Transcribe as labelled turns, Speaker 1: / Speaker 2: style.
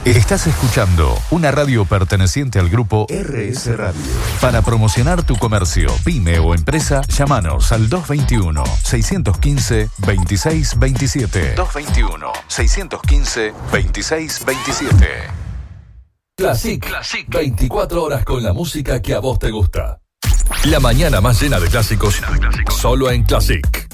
Speaker 1: Estás escuchando una radio perteneciente al grupo RS Radio. Para promocionar tu comercio, pyme o empresa, llámanos al 221-615-2627. 221-615-2627. Classic 24 horas con la música que a vos te gusta. La mañana más llena de clásicos, solo en Classic.